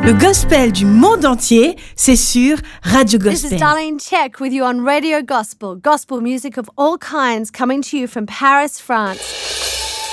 Le gospel du monde entier, c'est sur Radio Gospel. This is Darlene Check with you on Radio Gospel. Gospel music of all kinds coming to you from Paris, France.